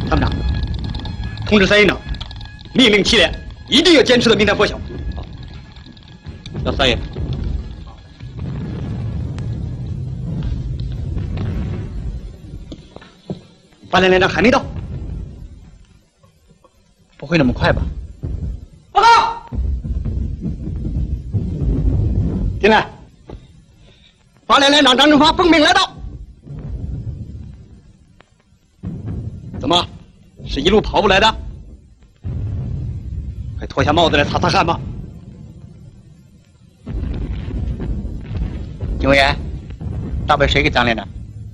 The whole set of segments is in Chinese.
参谋长，通知三营长，命令7连一定要坚持到明天破晓。 要3爷。 8连连长还没到， 不会那么快吧？ 报告，进来。8连连长张正发奉命来到。怎么，是一路跑步来的？快脱下帽子来擦擦汗吧。 警卫员，大本谁给张连长？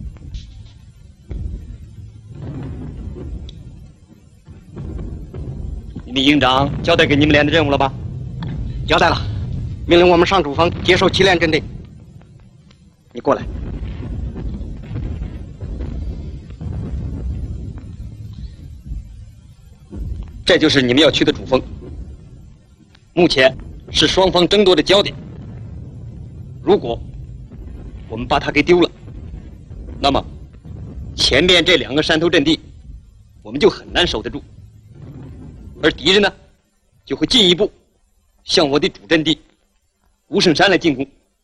你们营长交代给你们连的任务了吧？ 交代了，命令我们上主峰接受7连阵地。 你过来。这就是你们要去的主峰，目前是双方争夺的焦点。如果我们把它给丢了，那么前面这2个山头阵地我们就很难守得住，而敌人呢就会进一步向我的主阵地吴胜山来进攻。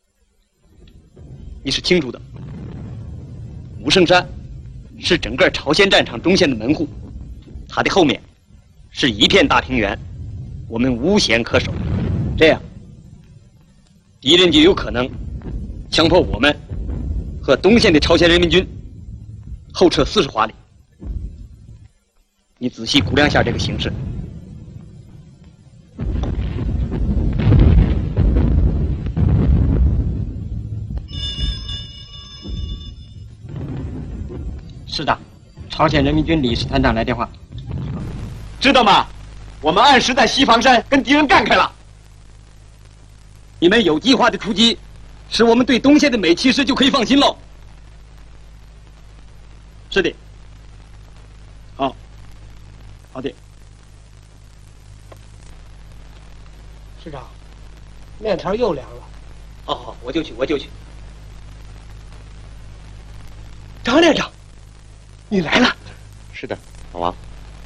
你是清楚的，吴胜山是整个朝鲜战场中线的门户，他的后面是一片大平原，我们无险可守。这样，敌人就有可能强迫我们和东线的朝鲜人民军后撤40华里。你仔细估量一下这个形势。 师长，朝鲜人民军李师团长来电话。 知道吗？我们按时在西房山跟敌人干开了。你们有计划的出击，使我们对东线的美其实就可以放心喽。是的。好，好的。 师长，面条又凉了。 好，我就去。 张连长，你来了。 是的，老王。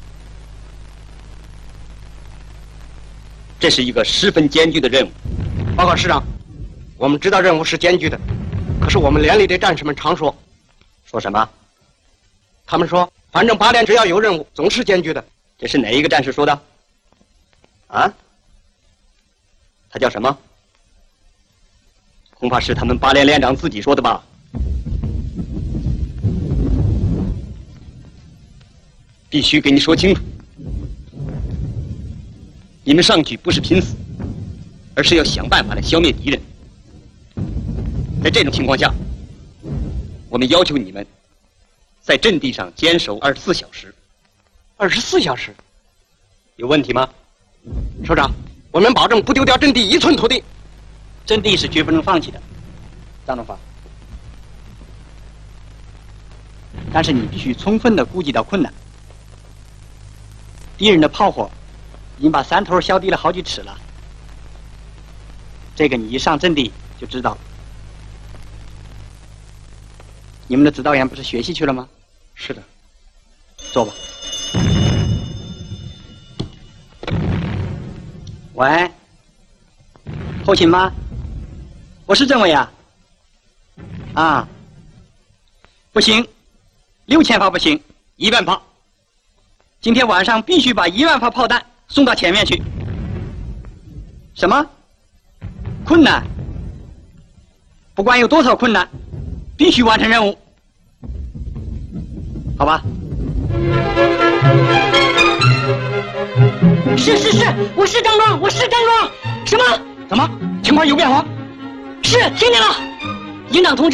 这是一个十分艰巨的任务。 报告师长，我们知道任务是艰巨的，可是我们连里的战士们常说什么？ 他们说，反正8连只要有任务，总是艰巨的。 这是哪一个战士说的？啊？他叫什么？恐怕是他们8连连长自己说的吧。必须给你说清楚，你们上去不是拼死，而是要想办法来消灭敌人。在这种情况下，我们要求你们在阵地上坚守24小时。 24小时？ 有问题吗？ 首长，我们保证不丢掉阵地1寸土地。 阵地是绝不能放弃的，张总发。但是你必须充分地估计到困难。敌人的炮火已经把山头削低了好几尺了，这个你一上阵地就知道了。你们的指导员不是学习去了吗？ 是的。 坐吧。喂，后勤吗？我是政委啊。啊，不行，6000发不行，10000发。今天晚上必须把10000发炮弹送到前面去。什么？困难？不管有多少困难，必须完成任务。好吧？ 是，我是张庄。什么？ 怎么？情况有变化？ 是，听见了，营长同志。